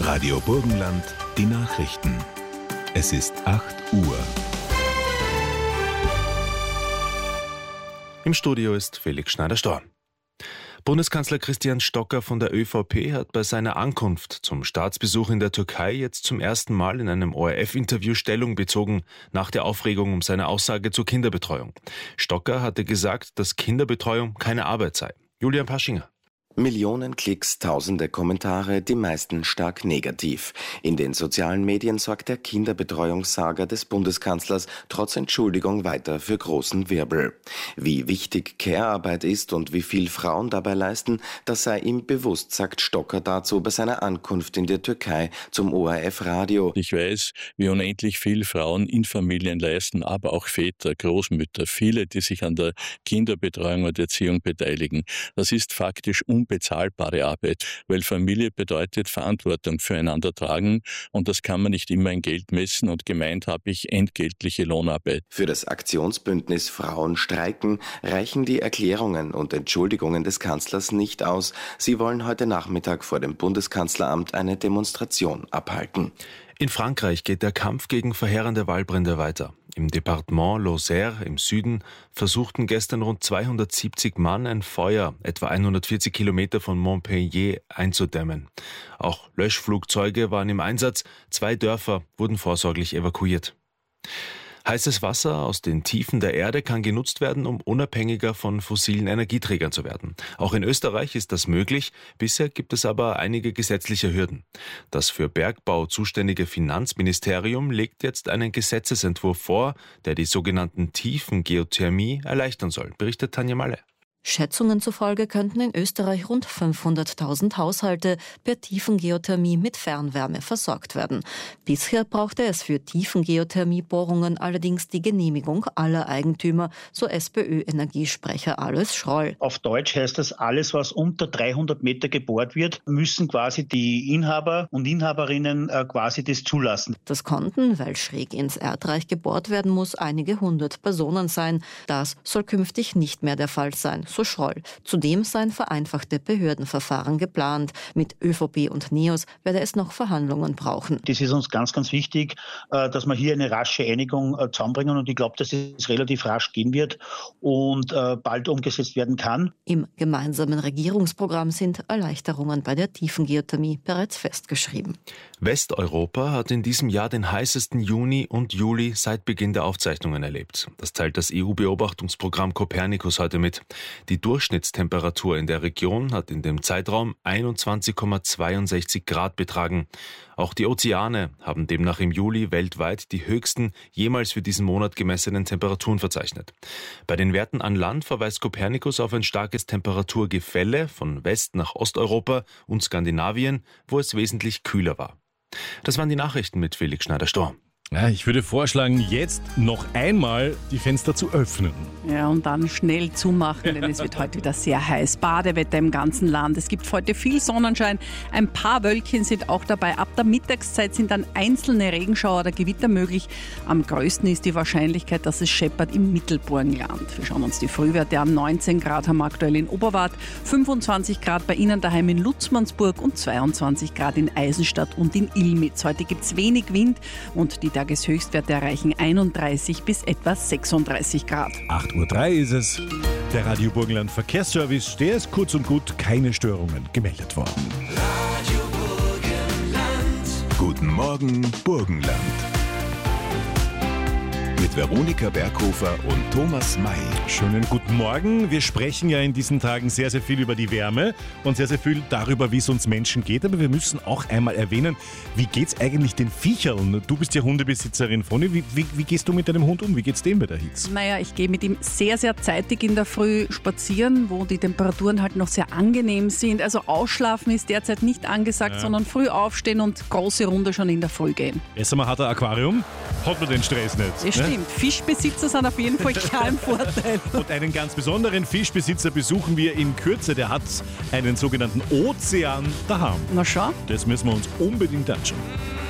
Radio Burgenland, die Nachrichten. Es ist 8 Uhr. Im Studio ist Felix Schneider-Storr. Bundeskanzler Christian Stocker von der ÖVP hat bei seiner Ankunft zum Staatsbesuch in der Türkei jetzt zum ersten Mal in einem ORF-Interview Stellung bezogen nach der Aufregung um seine Aussage zur Kinderbetreuung. Stocker hatte gesagt, dass Kinderbetreuung keine Arbeit sei. Julian Paschinger. Millionen Klicks, tausende Kommentare, die meisten stark negativ. In den sozialen Medien sorgt der Kinderbetreuungssaga des Bundeskanzlers trotz Entschuldigung weiter für großen Wirbel. Wie wichtig Care-Arbeit ist und wie viel Frauen dabei leisten, das sei ihm bewusst, sagt Stocker dazu bei seiner Ankunft in der Türkei zum ORF-Radio. Ich weiß, wie unendlich viel Frauen in Familien leisten, aber auch Väter, Großmütter, viele, die sich an der Kinderbetreuung und Erziehung beteiligen. Das ist faktisch unbezahlbare Arbeit, weil Familie bedeutet Verantwortung füreinander tragen und das kann man nicht immer in Geld messen und gemeint habe ich entgeltliche Lohnarbeit. Für das Aktionsbündnis Frauen streiken reichen die Erklärungen und Entschuldigungen des Kanzlers nicht aus. Sie wollen heute Nachmittag vor dem Bundeskanzleramt eine Demonstration abhalten. In Frankreich geht der Kampf gegen verheerende Waldbrände weiter. Im Departement Lozère im Süden versuchten gestern rund 270 Mann ein Feuer etwa 140 Kilometer von Montpellier einzudämmen. Auch Löschflugzeuge waren im Einsatz. 2 Dörfer wurden vorsorglich evakuiert. Heißes Wasser aus den Tiefen der Erde kann genutzt werden, um unabhängiger von fossilen Energieträgern zu werden. Auch in Österreich ist das möglich. Bisher gibt es aber einige gesetzliche Hürden. Das für Bergbau zuständige Finanzministerium legt jetzt einen Gesetzesentwurf vor, der die sogenannten Tiefengeothermie erleichtern soll, berichtet Tanja Malle. Schätzungen zufolge könnten in Österreich rund 500.000 Haushalte per Tiefengeothermie mit Fernwärme versorgt werden. Bisher brauchte es für Tiefengeothermiebohrungen allerdings die Genehmigung aller Eigentümer, so SPÖ-Energiesprecher Alois Schroll. Auf Deutsch heißt das, alles was unter 300 Meter gebohrt wird, müssen quasi die Inhaber und Inhaberinnen quasi das zulassen. Das konnten, weil schräg ins Erdreich gebohrt werden muss, einige 100 Personen sein. Das soll künftig nicht mehr der Fall sein, so Schroll. Zudem seien vereinfachte Behördenverfahren geplant. Mit ÖVP und NEOS werde es noch Verhandlungen brauchen. Das ist uns ganz, ganz wichtig, dass wir hier eine rasche Einigung zusammenbringen und ich glaube, dass es relativ rasch gehen wird und bald umgesetzt werden kann. Im gemeinsamen Regierungsprogramm sind Erleichterungen bei der Tiefengeothermie bereits festgeschrieben. Westeuropa hat in diesem Jahr den heißesten Juni und Juli seit Beginn der Aufzeichnungen erlebt. Das teilt das EU-Beobachtungsprogramm Copernicus heute mit. Die Durchschnittstemperatur in der Region hat in dem Zeitraum 21,62 Grad betragen. Auch die Ozeane haben demnach im Juli weltweit die höchsten jemals für diesen Monat gemessenen Temperaturen verzeichnet. Bei den Werten an Land verweist Copernicus auf ein starkes Temperaturgefälle von West- nach Osteuropa und Skandinavien, wo es wesentlich kühler war. Das waren die Nachrichten mit Felix Schneider-Storr. Ja, ich würde vorschlagen, jetzt noch einmal die Fenster zu öffnen. Ja, und dann schnell zumachen, denn es wird heute wieder sehr heiß. Badewetter im ganzen Land. Es gibt heute viel Sonnenschein. Ein paar Wölkchen sind auch dabei. Ab der Mittagszeit sind dann einzelne Regenschauer oder Gewitter möglich. Am größten ist die Wahrscheinlichkeit, dass es scheppert im Mittelburgenland. Wir schauen uns die Frühwerte an. 19 Grad haben wir aktuell in Oberwart, 25 Grad bei Ihnen daheim in Lutzmannsburg und 22 Grad in Eisenstadt und in Ilmitz. Heute gibt es wenig Wind und die Tageshöchstwerte erreichen 31 bis etwa 36 Grad. 8:03 Uhr ist es. Der Radio Burgenland Verkehrsservice, der ist kurz und gut keine Störungen gemeldet worden. Radio Burgenland. Guten Morgen, Burgenland. Mit Veronika Berghofer und Thomas May. Schönen guten Morgen. Wir sprechen ja in diesen Tagen sehr, sehr viel über die Wärme und sehr, sehr viel darüber, wie es uns Menschen geht. Aber wir müssen auch einmal erwähnen, wie geht's eigentlich den Viechern? Du bist ja Hundebesitzerin, Fanny. Wie gehst du mit deinem Hund um? Wie geht's dem bei der Hitze? Naja, ich gehe mit ihm sehr, sehr zeitig in der Früh spazieren, wo die Temperaturen halt noch sehr angenehm sind. Also ausschlafen ist derzeit nicht angesagt, sondern früh aufstehen und große Runde schon in der Früh gehen. Erst einmal hat er Aquarium, hat man den Stress nicht. Das stimmt. Fischbesitzer sind auf jeden Fall klar im Vorteil. Und einen ganz besonderen Fischbesitzer besuchen wir in Kürze. Der hat einen sogenannten Ozean daheim. Na schau. Das müssen wir uns unbedingt anschauen.